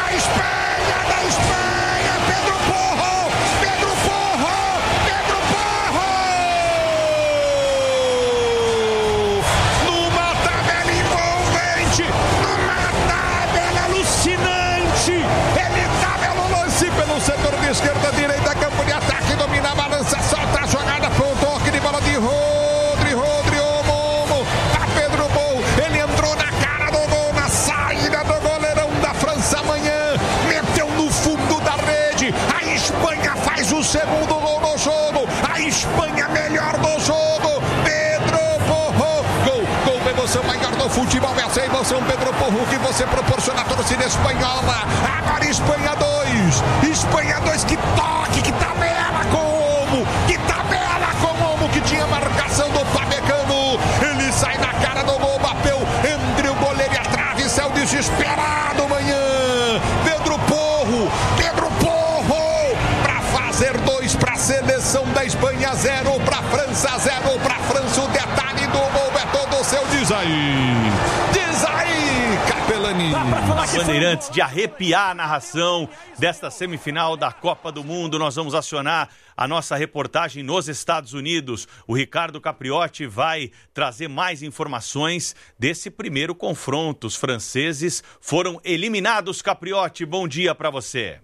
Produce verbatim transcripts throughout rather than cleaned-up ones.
da Espanha, da Espanha, Pedro Porro, Pedro Porro, Pedro Porro! Numa tabela envolvente, numa tabela alucinante, ele tabela o lance pelo setor de esquerda, direita, campo de ataque, domina a balança, solta a jogada, pro toque de bola de Rodri, Rodri, o Momo, a Pedro Porro, ele entrou na cara do gol, na saída do goleirão da França amanhã, meteu no fundo da rede, a Espanha faz o segundo gol do jogo, a Espanha melhor do jogo, Pedro Porro, gol, gol, emoção maior do futebol, essa emoção, Pedro Porro, que você proporciona à torcida espanhola, agora Espanha dois, Espanha dois, que toque, que tabela como, que tabela como, que tinha marcação do Pamecano, ele sai na cara do gol, bateu entre o goleiro e a trave, céu desesperado amanhã, Pedro Porro, Pedro Porro, para fazer dois para a seleção da Espanha, zero para a França, zero para a França, o detalhe do gol é todo seu, diz aí, diz aí, Capelani. Na Bandeirantes, de arrepiar a narração desta semifinal da Copa do Mundo, nós vamos acionar a nossa reportagem nos Estados Unidos. O Ricardo Capriotti vai trazer mais informações desse primeiro confronto. Os franceses foram eliminados. Capriotti, bom dia para você.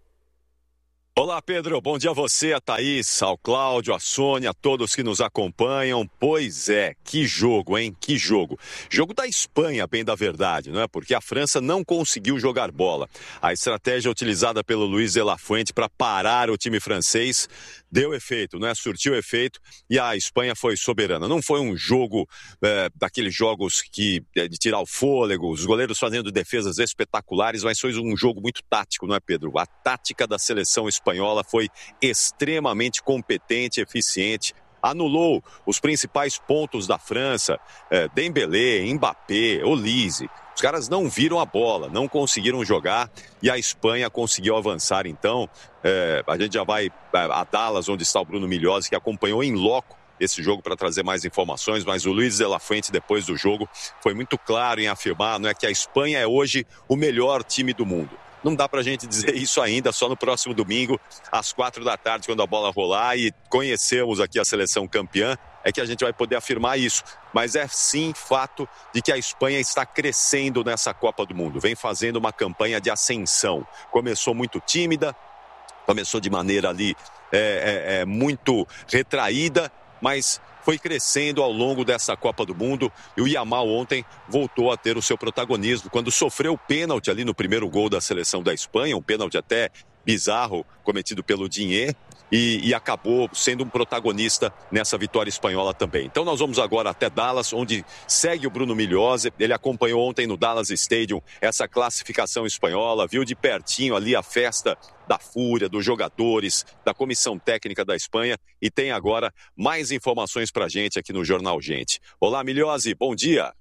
Olá, Pedro. Bom dia a você, a Thaís, ao Cláudio, a Sônia, a todos que nos acompanham. Pois é, que jogo, hein? Que jogo. Jogo da Espanha, bem da verdade, não é? Porque a França não conseguiu jogar bola. A estratégia utilizada pelo Luiz de la Fuente para parar o time francês deu efeito, não é? Surtiu efeito e a Espanha foi soberana. Não foi um jogo é, daqueles jogos que é, de tirar o fôlego, os goleiros fazendo defesas espetaculares, mas foi um jogo muito tático, não é, Pedro? A tática da seleção espanhola foi extremamente competente, eficiente, anulou os principais pontos da França, é, Dembélé, Mbappé, Olise. Os caras não viram a bola, não conseguiram jogar e a Espanha conseguiu avançar. Então, é, a gente já vai a Dallas, onde está o Bruno Milhozzi, que acompanhou em loco esse jogo para trazer mais informações, mas o Luiz de la Fuente, depois do jogo, foi muito claro em afirmar, não é, que a Espanha é hoje o melhor time do mundo. Não dá pra gente dizer isso ainda, só no próximo domingo, às quatro da tarde, quando a bola rolar e conhecemos aqui a seleção campeã, é que a gente vai poder afirmar isso. Mas é sim fato de que a Espanha está crescendo nessa Copa do Mundo, vem fazendo uma campanha de ascensão. Começou muito tímida, começou de maneira ali é, é, é, muito retraída, mas foi crescendo ao longo dessa Copa do Mundo e o Yamal ontem voltou a ter o seu protagonismo quando sofreu o pênalti ali no primeiro gol da seleção da Espanha, um pênalti até bizarro cometido pelo Digne e, e acabou sendo um protagonista nessa vitória espanhola também. Então nós vamos agora até Dallas, onde segue o Bruno Milhozzi. Ele acompanhou ontem no Dallas Stadium essa classificação espanhola, viu de pertinho ali a festa da fúria, dos jogadores, da comissão técnica da Espanha e tem agora mais informações pra gente aqui no Jornal Gente. Olá, Milhozzi, bom dia.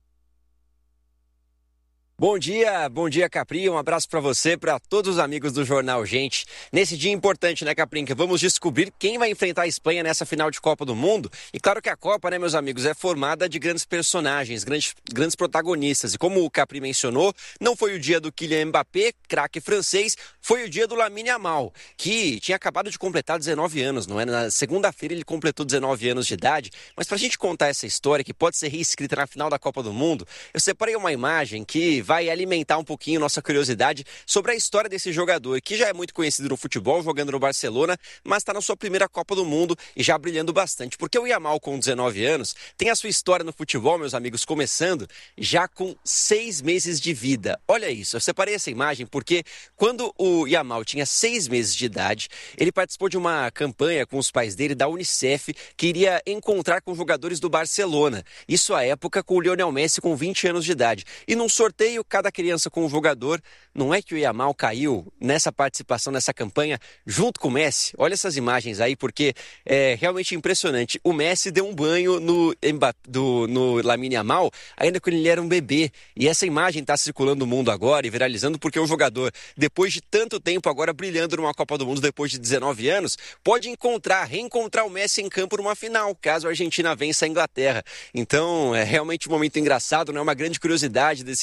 Bom dia, bom dia, Capri, um abraço para você, para todos os amigos do Jornal Gente. Nesse dia importante, né, Capri, que vamos descobrir quem vai enfrentar a Espanha nessa final de Copa do Mundo. E claro que a Copa, né, meus amigos, é formada de grandes personagens, grandes, grandes protagonistas. E como o Capri mencionou, não foi o dia do Kylian Mbappé, craque francês, foi o dia do Lamine Yamal, que tinha acabado de completar dezenove anos, não é? Na segunda-feira ele completou dezenove anos de idade. Mas pra gente contar essa história, que pode ser reescrita na final da Copa do Mundo, eu separei uma imagem que vai alimentar um pouquinho nossa curiosidade sobre a história desse jogador, que já é muito conhecido no futebol, jogando no Barcelona, mas está na sua primeira Copa do Mundo e já brilhando bastante, porque o Yamal, com dezenove anos, tem a sua história no futebol, meus amigos, começando já com seis meses de vida. Olha isso, eu separei essa imagem porque quando o Yamal tinha seis meses de idade, ele participou de uma campanha com os pais dele da Unicef, que iria encontrar com jogadores do Barcelona. Isso à época com o Lionel Messi com vinte anos de idade. E num sorteio, cada criança com um jogador, não é que o Yamal caiu nessa participação, nessa campanha, junto com o Messi? Olha essas imagens aí, porque é realmente impressionante. O Messi deu um banho no, do, no Lamine Yamal, ainda quando ele era um bebê. E essa imagem está circulando no mundo agora e viralizando porque o jogador, depois de tanto tempo agora brilhando numa Copa do Mundo, depois de dezenove anos, pode encontrar, reencontrar o Messi em campo numa final, caso a Argentina vença a Inglaterra. Então, é realmente um momento engraçado, né? Uma grande curiosidade desse,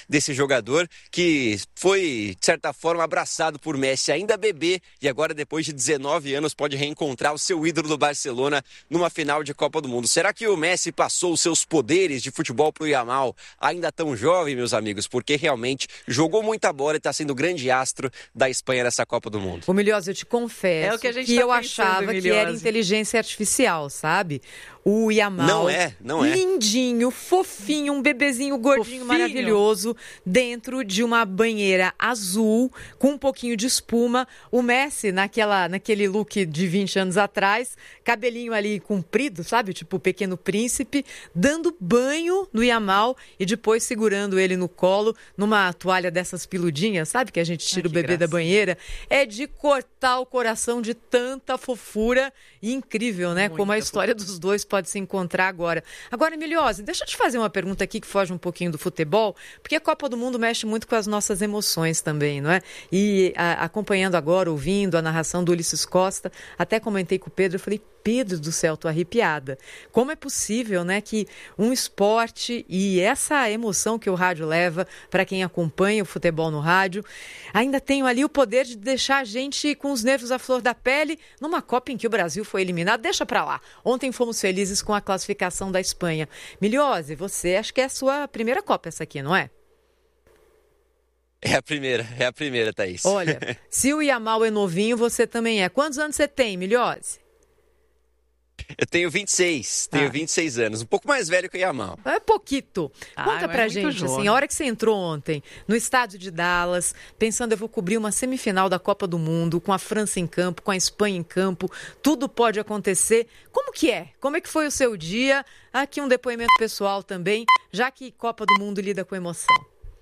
desse jogador que foi, de certa forma, abraçado por Messi ainda bebê e agora, depois de dezenove anos, pode reencontrar o seu ídolo do Barcelona numa final de Copa do Mundo. Será que o Messi passou os seus poderes de futebol pro Yamal ainda tão jovem, meus amigos? Porque realmente jogou muita bola e está sendo o grande astro da Espanha nessa Copa do Mundo. Ô, Milhose, eu te confesso é o que, a gente que tá eu pensando, achava Milhose. que era inteligência artificial, sabe? O Yamal, não é, não é. lindinho, fofinho, um bebezinho gordinho, fofinho. Maravilhoso, dentro de uma banheira azul, com um pouquinho de espuma. O Messi, naquela, naquele look de vinte anos atrás, cabelinho ali comprido, sabe? Tipo o Pequeno Príncipe, dando banho no Yamal e depois segurando ele no colo, numa toalha dessas peludinhas, sabe? Que a gente tira Ai, o bebê graça. da banheira. É de cortar o coração de tanta fofura. E incrível, né? Muita Como a história fofura. dos dois pode se encontrar agora. Agora, Milhose, deixa eu te fazer uma pergunta aqui que foge um pouquinho do futebol, porque a Copa do Mundo mexe muito com as nossas emoções também, não é? E a, acompanhando agora, ouvindo a narração do Ulisses Costa, até comentei com o Pedro, eu falei, Pedro do céu, tô arrepiada. Como é possível, né, que um esporte e essa emoção que o rádio leva para quem acompanha o futebol no rádio, ainda tenham ali o poder de deixar a gente com os nervos à flor da pele numa Copa em que o Brasil foi eliminado. Deixa para lá. Ontem fomos felizes com a classificação da Espanha. Milhose, você acho que é a sua primeira Copa essa aqui, não é? É a primeira, é a primeira, Thaís. Olha, se o Yamal é novinho, você também é. Quantos anos você tem, Milhose? Eu tenho vinte e seis, tenho ah. vinte e seis anos, um pouco mais velho que o Yamal. É pouquito. Conta ah, pra é gente, jovem. assim, a hora que você entrou ontem no estádio de Dallas, pensando eu vou cobrir uma semifinal da Copa do Mundo, com a França em campo, com a Espanha em campo, tudo pode acontecer. Como que é? Como é que foi o seu dia? Aqui um depoimento pessoal também, já que Copa do Mundo lida com emoção.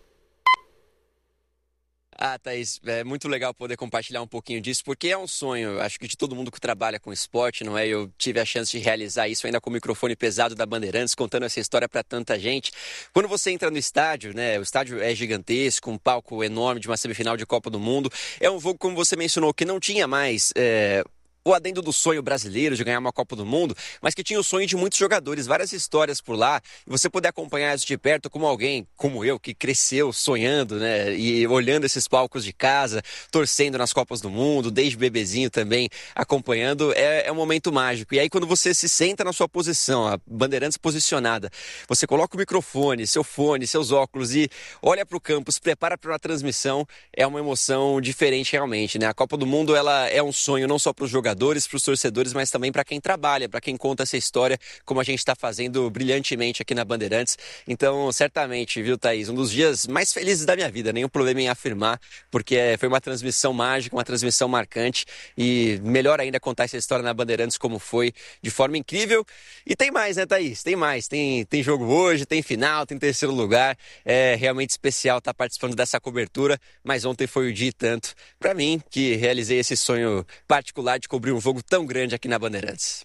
Ah, Thaís, é muito legal poder compartilhar um pouquinho disso, porque é um sonho, acho que de todo mundo que trabalha com esporte, não é? Eu tive a chance de realizar isso ainda com o microfone pesado da Bandeirantes, contando essa história para tanta gente. Quando você entra no estádio, né? O estádio é gigantesco, um palco enorme de uma semifinal de Copa do Mundo. É um jogo, como você mencionou, que não tinha mais... É... o adendo do sonho brasileiro de ganhar uma Copa do Mundo, mas que tinha o sonho de muitos jogadores, várias histórias por lá, e você poder acompanhar isso de perto como alguém, como eu, que cresceu sonhando, né, e olhando esses palcos de casa, torcendo nas Copas do Mundo, desde bebezinho também, acompanhando, é, é um momento mágico. E aí quando você se senta na sua posição, a Bandeirantes posicionada, você coloca o microfone, seu fone, seus óculos e olha para o campo, se prepara para uma transmissão, é uma emoção diferente realmente, né? A Copa do Mundo, ela é um sonho não só para os jogadores, jogadores, para os torcedores, mas também para quem trabalha, para quem conta essa história, como a gente está fazendo brilhantemente aqui na Bandeirantes. Então, certamente, viu, Thaís, um dos dias mais felizes da minha vida, nenhum problema em afirmar, porque foi uma transmissão mágica, uma transmissão marcante, e melhor ainda contar essa história na Bandeirantes como foi, de forma incrível. E tem mais, né, Thaís? Tem mais, tem, tem jogo hoje, tem final, tem terceiro lugar, é realmente especial estar participando dessa cobertura, mas ontem foi o dia e tanto para mim, que realizei esse sonho particular de cobrir um jogo tão grande aqui na Bandeirantes.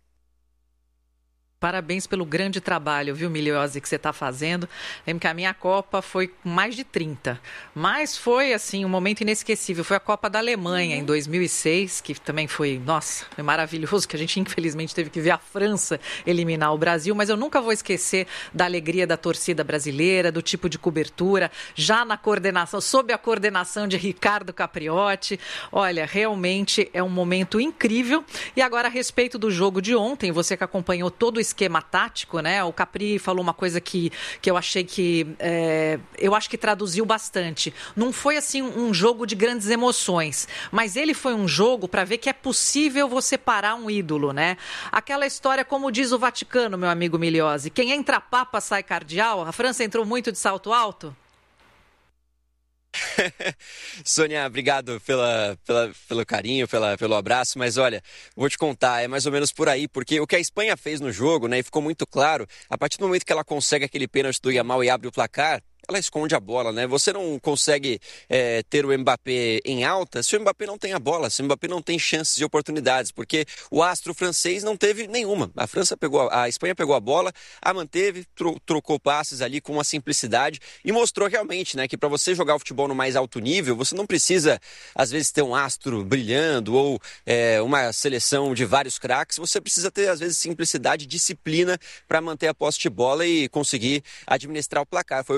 Parabéns pelo grande trabalho, viu, Milhose, que você está fazendo. Lembro que a minha Copa foi com mais de trinta. Mas foi, assim, um momento inesquecível. Foi a Copa da Alemanha, uhum. em dois mil e seis, que também foi, nossa, foi maravilhoso, que a gente, infelizmente, teve que ver a França eliminar o Brasil. Mas eu nunca vou esquecer da alegria da torcida brasileira, do tipo de cobertura, já na coordenação, sob a coordenação de Ricardo Capriotti. Olha, realmente é um momento incrível. E agora, a respeito do jogo de ontem, você que acompanhou todo o esquema tático, né? O Capri falou uma coisa que, que eu achei que é, eu acho que traduziu bastante. Não foi assim um jogo de grandes emoções, mas ele foi um jogo para ver que é possível você parar um ídolo, né? Aquela história, como diz o Vaticano, meu amigo Milhose, quem entra papa sai cardeal. A França entrou muito de salto alto? Sônia, obrigado pela, pela, pelo carinho, pela, pelo abraço, mas olha, vou te contar, é mais ou menos por aí, porque o que a Espanha fez no jogo, né, e ficou muito claro, a partir do momento que ela consegue aquele pênalti do Yamal e abre o placar, ela esconde a bola, né? Você não consegue é, ter o Mbappé em alta se o Mbappé não tem a bola, se o Mbappé não tem chances e oportunidades, porque o astro francês não teve nenhuma. A França pegou, a Espanha pegou a bola, a manteve, tro- trocou passes ali com uma simplicidade e mostrou realmente, né, que para você jogar o futebol no mais alto nível, você não precisa, às vezes, ter um astro brilhando ou é, uma seleção de vários craques, você precisa ter, às vezes, simplicidade e disciplina para manter a posse de bola e conseguir administrar o placar. Foi o que a Espanha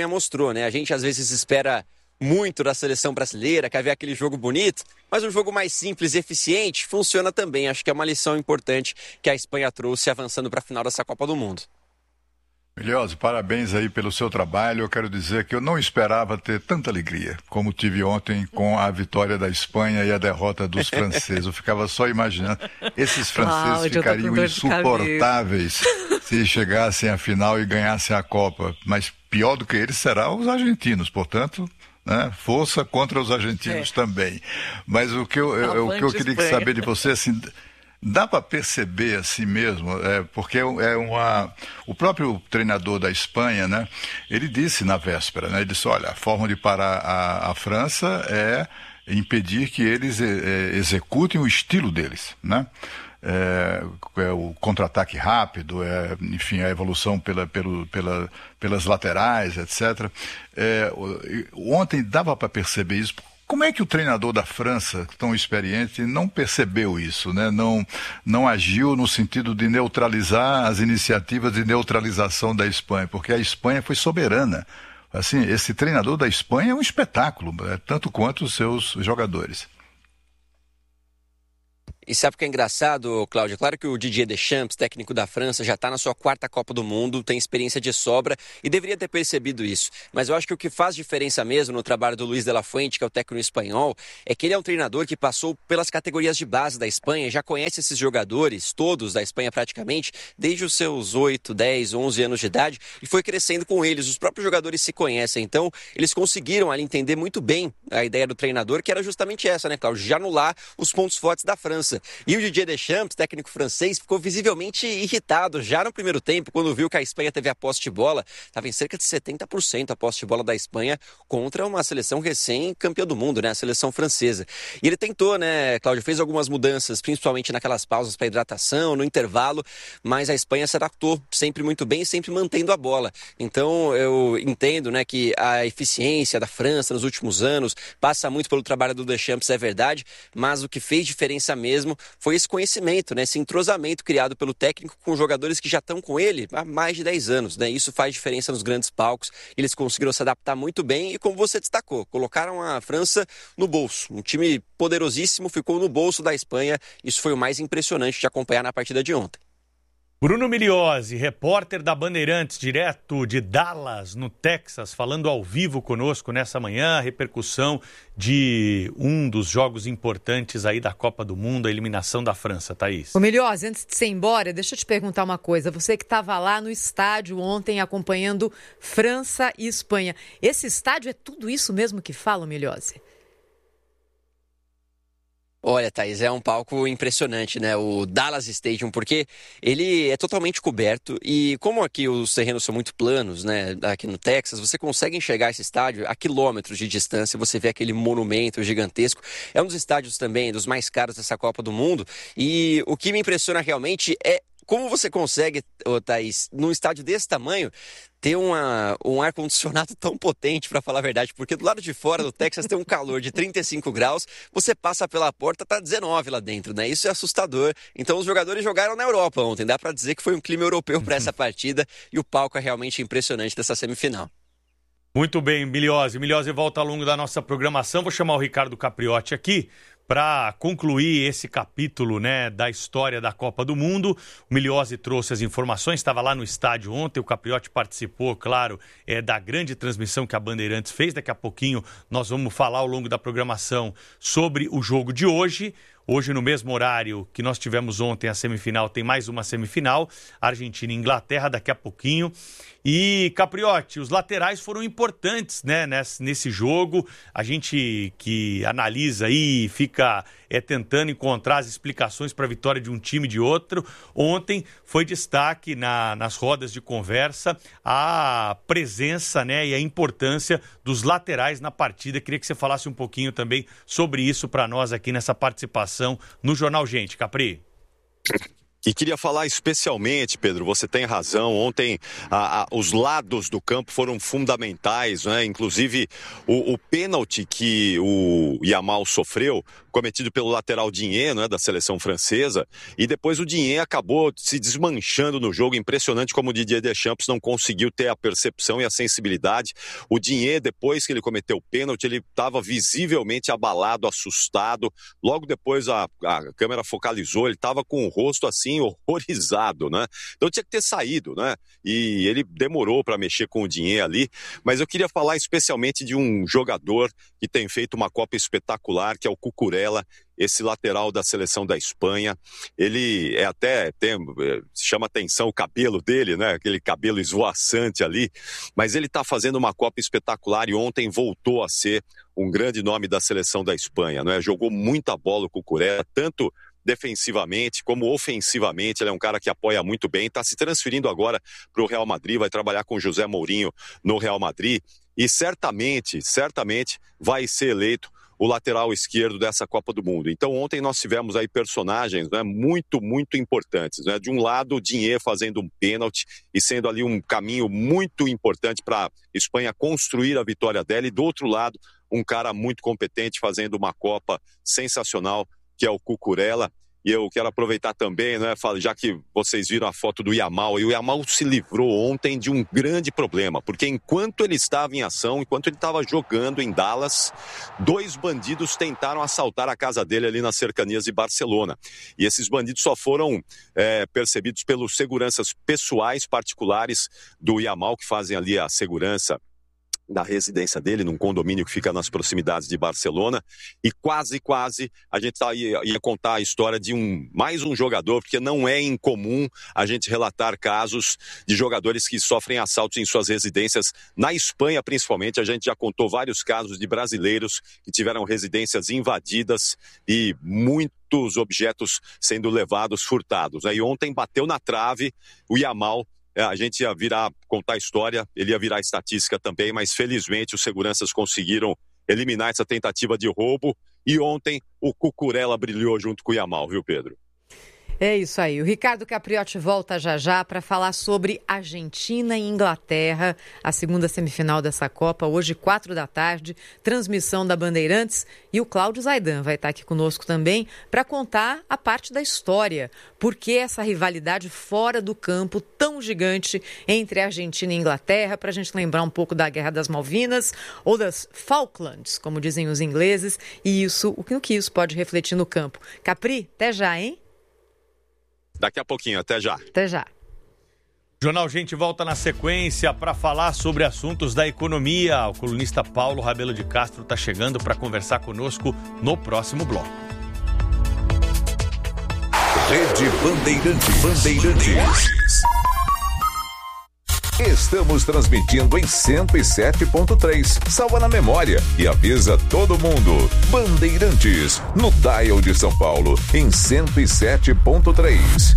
Espanha mostrou, né? A gente às vezes espera muito da seleção brasileira, quer ver aquele jogo bonito, mas um jogo mais simples e eficiente funciona também. Acho que é uma lição importante que a Espanha trouxe avançando para a final dessa Copa do Mundo. Milhose, parabéns aí pelo seu trabalho. Eu quero dizer que eu não esperava ter tanta alegria como tive ontem com a vitória da Espanha e a derrota dos franceses. Eu ficava só imaginando. Esses franceses ah, ficariam insuportáveis se chegassem à final e ganhassem a Copa. Mas pior do que eles serão os argentinos, portanto... Né? Força contra os argentinos é. também. Mas o que eu, eu, o que eu queria Espanha. saber de você, assim, dá para perceber assim mesmo, é, porque é uma, o próprio treinador da Espanha, né, ele disse na véspera, né, ele disse, olha, a forma de parar a, a França é impedir que eles é, executem o estilo deles, né? É, é o contra-ataque rápido, é, enfim, a evolução pela, pelo, pela, pelas laterais, etcétera. É, ontem dava para perceber isso. Como é que o treinador da França, tão experiente, não percebeu isso, né? Não, não agiu no sentido de neutralizar as iniciativas de neutralização da Espanha, porque a Espanha foi soberana. Assim, esse treinador da Espanha é um espetáculo, é, tanto quanto os seus jogadores. E sabe o que é engraçado, Cláudio? Claro que o Didier Deschamps, técnico da França, já está na sua quarta Copa do Mundo, tem experiência de sobra e deveria ter percebido isso. Mas eu acho que o que faz diferença mesmo no trabalho do Luis de la Fuente, que é o técnico espanhol, é que ele é um treinador que passou pelas categorias de base da Espanha, já conhece esses jogadores, todos da Espanha praticamente, desde os seus oito, dez, onze anos de idade e foi crescendo com eles. Os próprios jogadores se conhecem, então eles conseguiram ali entender muito bem a ideia do treinador, que era justamente essa, né, Cláudio? De anular os pontos fortes da França. E o Didier Deschamps, técnico francês, ficou visivelmente irritado já no primeiro tempo, quando viu que a Espanha teve a posse de bola. Estava em cerca de setenta por cento a posse de bola da Espanha contra uma seleção recém-campeã do mundo, né? A seleção francesa. E ele tentou, né, Cláudio, fez algumas mudanças, principalmente naquelas pausas para hidratação, no intervalo, mas a Espanha se adaptou sempre muito bem, sempre mantendo a bola. Então eu entendo, né, que a eficiência da França nos últimos anos passa muito pelo trabalho do Deschamps, é verdade, mas o que fez diferença mesmo foi esse conhecimento, né, esse entrosamento criado pelo técnico com jogadores que já estão com ele há mais de dez anos. Né? Isso faz diferença nos grandes palcos. Eles conseguiram se adaptar muito bem e, como você destacou, colocaram a França no bolso. Um time poderosíssimo ficou no bolso da Espanha. Isso foi o mais impressionante de acompanhar na partida de ontem. Bruno Miliose, repórter da Bandeirantes, direto de Dallas, no Texas, falando ao vivo conosco nessa manhã, a repercussão de um dos jogos importantes aí da Copa do Mundo, a eliminação da França, Thaís. Ô Miliose, antes de você ir embora, deixa eu te perguntar uma coisa. Você que estava lá no estádio ontem acompanhando França e Espanha, esse estádio é tudo isso mesmo que fala, Miliose? Olha, Thaís, é um palco impressionante, né? O Dallas Stadium, porque ele é totalmente coberto e como aqui os terrenos são muito planos, né? Aqui no Texas, você consegue enxergar esse estádio a quilômetros de distância, você vê aquele monumento gigantesco. É um dos estádios também, dos mais caros dessa Copa do Mundo e o que me impressiona realmente é como você consegue, oh, Thaís, num estádio desse tamanho, ter uma, um ar-condicionado tão potente, para falar a verdade, porque do lado de fora do Texas tem um calor de trinta e cinco graus, você passa pela porta, tá dezenove lá dentro, né? Isso é assustador. Então os jogadores jogaram na Europa ontem, dá para dizer que foi um clima europeu para essa partida e o palco é realmente impressionante dessa semifinal. Muito bem, Miliose. Miliose volta ao longo da nossa programação. Vou chamar o Ricardo Capriotti aqui para concluir esse capítulo, né, da história da Copa do Mundo. O Miliose trouxe as informações, estava lá no estádio ontem, o Capriotti participou, claro, é, da grande transmissão que a Bandeirantes fez. Daqui a pouquinho nós vamos falar ao longo da programação sobre o jogo de hoje. Hoje, no mesmo horário que nós tivemos ontem a semifinal, tem mais uma semifinal, Argentina e Inglaterra, daqui a pouquinho. E, Capriotti, os laterais foram importantes, né, nesse, nesse jogo. A gente que analisa aí, fica é, tentando encontrar as explicações para a vitória de um time e de outro. Ontem foi destaque na, nas rodas de conversa a presença, né, e a importância dos laterais na partida. Queria que você falasse um pouquinho também sobre isso para nós aqui nessa participação no Jornal Gente, Capri. E queria falar especialmente, Pedro, você tem razão, ontem a, a, os lados do campo foram fundamentais, né? Inclusive o, o pênalti que o Yamal sofreu, cometido pelo lateral Digne, né, da seleção francesa, e depois o Digne acabou se desmanchando no jogo, impressionante como o Didier Deschamps não conseguiu ter a percepção e a sensibilidade. O Digne, depois que ele cometeu o pênalti, ele estava visivelmente abalado, assustado, logo depois a, a câmera focalizou, ele estava com o rosto assim, horrorizado, né? Então tinha que ter saído, né? E ele demorou para mexer com o dinheiro ali, mas eu queria falar especialmente de um jogador que tem feito uma Copa espetacular, que é o Cucurella, esse lateral da seleção da Espanha. Ele é até, tem, chama atenção o cabelo dele, né? Aquele cabelo esvoaçante ali, mas ele está fazendo uma Copa espetacular e ontem voltou a ser um grande nome da seleção da Espanha, né? Jogou muita bola o Cucurella, tanto defensivamente como ofensivamente. Ele é um cara que apoia muito bem, está se transferindo agora para o Real Madrid, vai trabalhar com José Mourinho no Real Madrid e certamente, certamente vai ser eleito o lateral esquerdo dessa Copa do Mundo. Então ontem nós tivemos aí personagens, né, muito, muito importantes, né? De um lado o Digne fazendo um pênalti e sendo ali um caminho muito importante para a Espanha construir a vitória dela, e do outro lado um cara muito competente fazendo uma Copa sensacional, que é o Cucurella. E eu quero aproveitar também, né, já que vocês viram a foto do Yamal, e o Yamal se livrou ontem de um grande problema, porque enquanto ele estava em ação, enquanto ele estava jogando em Dallas, dois bandidos tentaram assaltar a casa dele ali nas cercanias de Barcelona. E esses bandidos só foram é, percebidos pelos seguranças pessoais particulares do Yamal, que fazem ali a segurança da residência dele, num condomínio que fica nas proximidades de Barcelona, e quase, quase a gente ia, ia contar a história de um, mais um jogador, porque não é incomum a gente relatar casos de jogadores que sofrem assaltos em suas residências. Na Espanha, principalmente, a gente já contou vários casos de brasileiros que tiveram residências invadidas e muitos objetos sendo levados, furtados. Aí ontem bateu na trave o Yamal. É, a gente ia virar, contar a história, ele ia virar estatística também, mas felizmente os seguranças conseguiram eliminar essa tentativa de roubo, e ontem o Cucurella brilhou junto com o Yamal, viu, Pedro? É isso aí. O Ricardo Capriotti volta já já para falar sobre Argentina e Inglaterra, a segunda semifinal dessa Copa, hoje, quatro da tarde, transmissão da Bandeirantes. E o Cláudio Zaidan vai estar aqui conosco também para contar a parte da história. Por que essa rivalidade fora do campo tão gigante entre Argentina e Inglaterra, para a gente lembrar um pouco da Guerra das Malvinas ou das Falklands, como dizem os ingleses, e isso, o que isso pode refletir no campo. Capri, até já, hein? Daqui a pouquinho, até já. Até já. Jornal Gente volta na sequência para falar sobre assuntos da economia. O colunista Paulo Rabelo de Castro está chegando para conversar conosco no próximo bloco. Rede Bandeirantes. Bandeirantes. Estamos transmitindo em cento e sete ponto três. Salva na memória e avisa todo mundo. Bandeirantes, no dial de São Paulo, em cento e sete ponto três.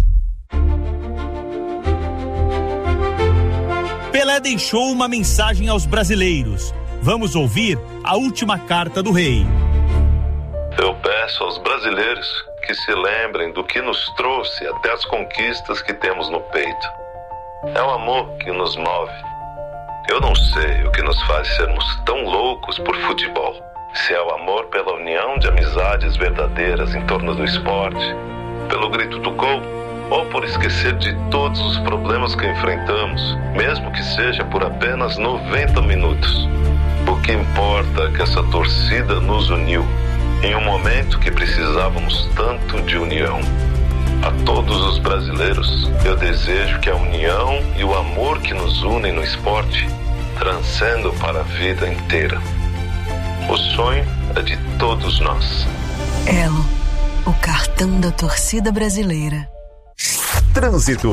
Pelé deixou uma mensagem aos brasileiros. Vamos ouvir a última carta do rei. Eu peço aos brasileiros que se lembrem do que nos trouxe até as conquistas que temos no peito. É o amor que nos move. Eu não sei o que nos faz sermos tão loucos por futebol. Se é o amor pela união de amizades verdadeiras em torno do esporte, pelo grito do gol, ou por esquecer de todos os problemas que enfrentamos, mesmo que seja por apenas noventa minutos. O que importa é que essa torcida nos uniu em um momento que precisávamos tanto de união. A todos os brasileiros, eu desejo que a união e o amor que nos unem no esporte transcendam para a vida inteira. O sonho é de todos nós. Elo, o cartão da torcida brasileira. Trânsito.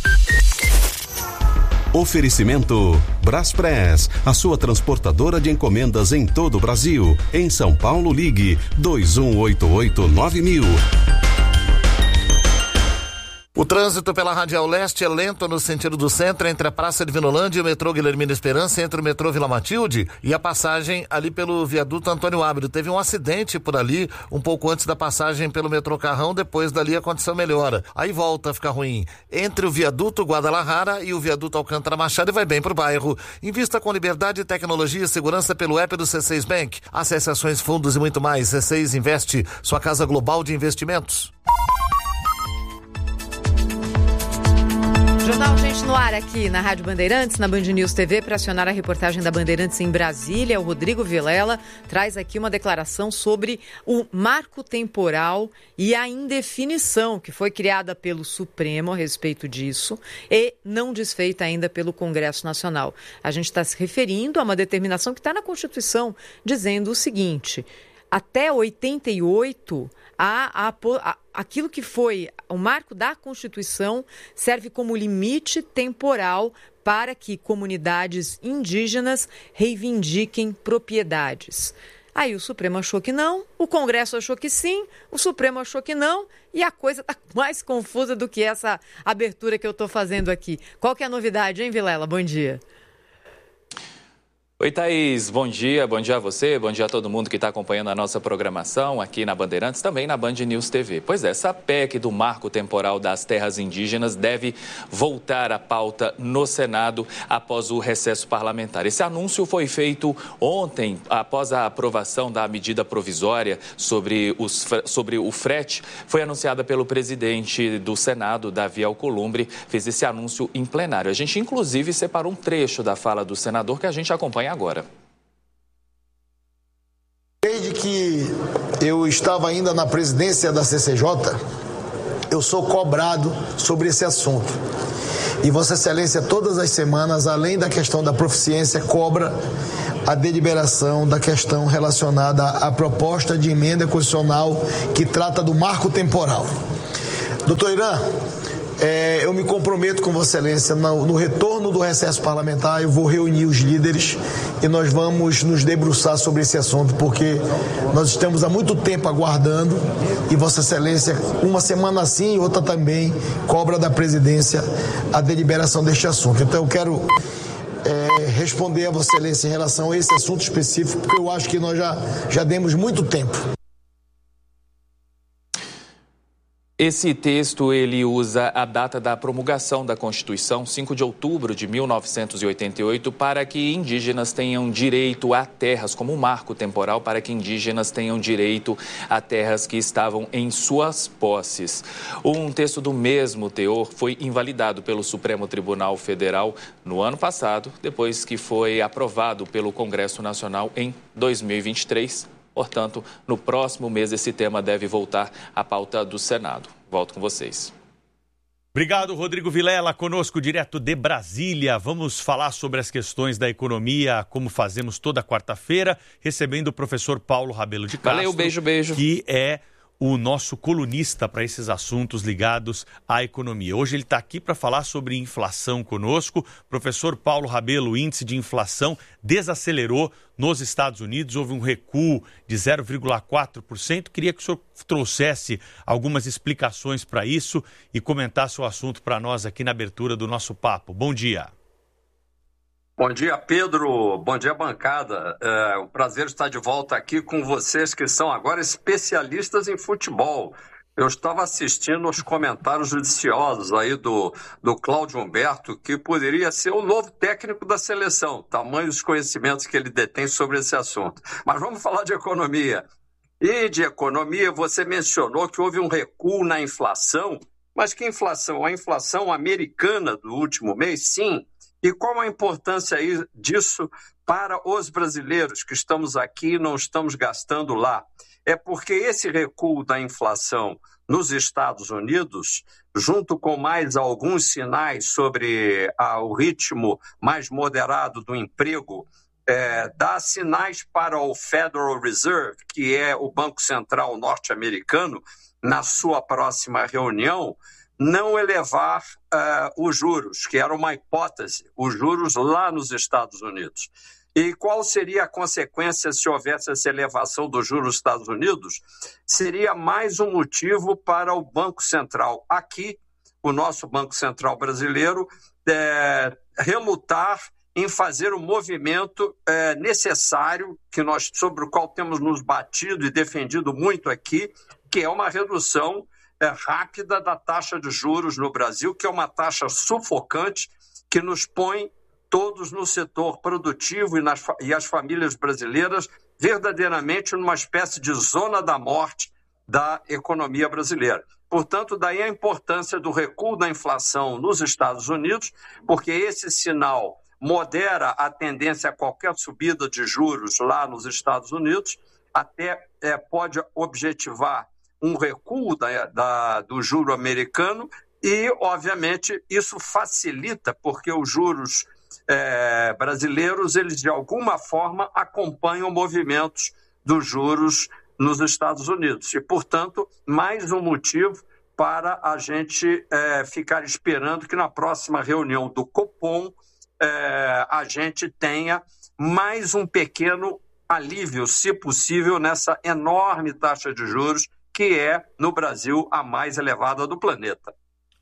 Oferecimento Braspress, a sua transportadora de encomendas em todo o Brasil. Em São Paulo, ligue dois um oito oito nove mil. O trânsito pela Radial Leste é lento no sentido do centro, entre a Praça de Vinolândia e o metrô Guilhermina Esperança, entre o metrô Vila Matilde e a passagem ali pelo viaduto Antônio Ábido. Teve um acidente por ali, um pouco antes da passagem pelo metrô Carrão, depois dali a condição melhora. Aí volta a ficar ruim entre o viaduto Guadalajara e o viaduto Alcântara Machado e vai bem pro bairro. Invista com liberdade, tecnologia e segurança pelo app do C seis Bank. Acesse ações, fundos e muito mais. C seis Investe, sua casa global de investimentos. Jornal Gente no Ar aqui na Rádio Bandeirantes, na Band News T V, para acionar a reportagem da Bandeirantes em Brasília. O Rodrigo Vilela traz aqui uma declaração sobre o marco temporal e a indefinição que foi criada pelo Supremo a respeito disso e não desfeita ainda pelo Congresso Nacional. A gente está se referindo a uma determinação que está na Constituição, dizendo o seguinte: até oitenta e oito, a, a, a, aquilo que foi o marco da Constituição serve como limite temporal para que comunidades indígenas reivindiquem propriedades. Aí o Supremo achou que não, o Congresso achou que sim, o Supremo achou que não, e a coisa está mais confusa do que essa abertura que eu estou fazendo aqui. Qual que é a novidade, hein, Vilela? Bom dia. Oi, Thaís, bom dia, bom dia a você, bom dia a todo mundo que está acompanhando a nossa programação aqui na Bandeirantes, também na Band News T V. Pois é, essa P E C do Marco Temporal das Terras Indígenas deve voltar à pauta no Senado após o recesso parlamentar. Esse anúncio foi feito ontem, após a aprovação da medida provisória sobre, os, sobre o frete, foi anunciada pelo presidente do Senado, Davi Alcolumbre, fez esse anúncio em plenário. A gente, inclusive, separou um trecho da fala do senador que a gente acompanha agora. Desde que eu estava ainda na presidência da C C J, eu sou cobrado sobre esse assunto. E Vossa Excelência, todas as semanas, além da questão da proficiência, cobra a deliberação da questão relacionada à proposta de emenda constitucional que trata do marco temporal. Doutor Irã, É, eu me comprometo com Vossa Excelência, no, no retorno do recesso parlamentar, eu vou reunir os líderes e nós vamos nos debruçar sobre esse assunto, porque nós estamos há muito tempo aguardando e Vossa Excelência, uma semana sim e outra também, cobra da presidência a deliberação deste assunto. Então eu quero é, responder a Vossa Excelência em relação a esse assunto específico, porque eu acho que nós já, já demos muito tempo. Esse texto, ele usa a data da promulgação da Constituição, cinco de outubro de mil novecentos e oitenta e oito, para que indígenas tenham direito a terras, como um marco temporal, para que indígenas tenham direito a terras que estavam em suas posses. Um texto do mesmo teor foi invalidado pelo Supremo Tribunal Federal no ano passado, depois que foi aprovado pelo Congresso Nacional em dois mil e vinte e três. Portanto, no próximo mês esse tema deve voltar à pauta do Senado. Volto com vocês. Obrigado, Rodrigo Vilela, conosco direto de Brasília. Vamos falar sobre as questões da economia, como fazemos toda quarta-feira, recebendo o professor Paulo Rabelo de Castro. Valeu, beijo, beijo. Que é o nosso colunista para esses assuntos ligados à economia. Hoje ele está aqui para falar sobre inflação conosco. Professor Paulo Rabelo, o índice de inflação desacelerou nos Estados Unidos, houve um recuo de zero vírgula quatro por cento. Queria que o senhor trouxesse algumas explicações para isso e comentasse o assunto para nós aqui na abertura do nosso papo. Bom dia. Bom dia, Pedro. Bom dia, bancada. É um prazer estar de volta aqui com vocês que são agora especialistas em futebol. Eu estava assistindo os comentários judiciosos aí do, do Cláudio Humberto, que poderia ser o novo técnico da seleção, tamanhos conhecimentos que ele detém sobre esse assunto. Mas vamos falar de economia. E de economia, você mencionou que houve um recuo na inflação, mas que inflação? A inflação americana do último mês, sim. E qual a importância disso para os brasileiros que estamos aqui e não estamos gastando lá? É porque esse recuo da inflação nos Estados Unidos, junto com mais alguns sinais sobre ah, o ritmo mais moderado do emprego, é, dá sinais para o Federal Reserve, que é o Banco Central norte-americano, na sua próxima reunião, não elevar uh, os juros, que era uma hipótese, os juros lá nos Estados Unidos. E qual seria a consequência se houvesse essa elevação dos juros nos Estados Unidos? Seria mais um motivo para o Banco Central aqui o nosso Banco Central brasileiro é, relutar em fazer o movimento é, necessário, que nós, sobre o qual temos nos batido e defendido muito aqui, que é uma redução é, rápida da taxa de juros no Brasil, que é uma taxa sufocante, que nos põe todos no setor produtivo e, nas, e as famílias brasileiras verdadeiramente numa espécie de zona da morte da economia brasileira. Portanto, daí a importância do recuo da inflação nos Estados Unidos, porque esse sinal modera a tendência a qualquer subida de juros lá nos Estados Unidos, até é, pode objetivar um recuo da, da, do juro americano e, obviamente, isso facilita, porque os juros é, brasileiros, eles de alguma forma acompanham movimentos dos juros nos Estados Unidos. E, portanto, mais um motivo para a gente é, ficar esperando que na próxima reunião do Copom É, a gente tenha mais um pequeno alívio, se possível, nessa enorme taxa de juros que é, no Brasil, a mais elevada do planeta.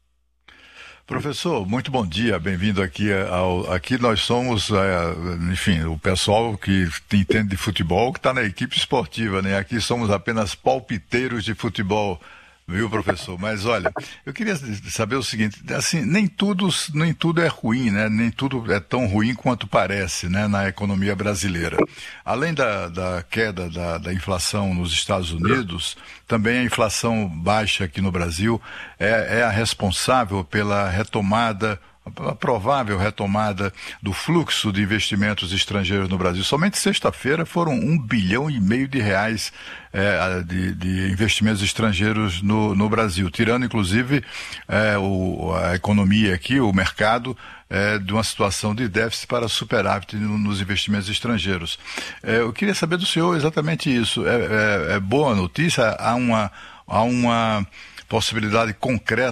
Professor, muito bom dia, bem-vindo aqui. Ao, aqui nós somos, é, enfim, o pessoal que entende de futebol, que está na equipe esportiva, né? Aqui somos apenas palpiteiros de futebol. Viu, professor? Mas olha, eu queria saber o seguinte, assim, nem tudo, nem tudo é ruim, né? Nem tudo é tão ruim quanto parece, né? Na economia brasileira. Além da, da queda da, da inflação nos Estados Unidos, também a inflação baixa aqui no Brasil é, é a responsável pela retomada, a provável retomada do fluxo de investimentos estrangeiros no Brasil. Somente sexta-feira foram um bilhão e meio de reais é, de, de investimentos estrangeiros no, no Brasil, tirando inclusive é, o, a economia aqui, o mercado, é, de uma situação de déficit para superávit nos investimentos estrangeiros. É, eu queria saber do senhor exatamente isso. É, é, é boa notícia? Há uma, há uma possibilidade concreta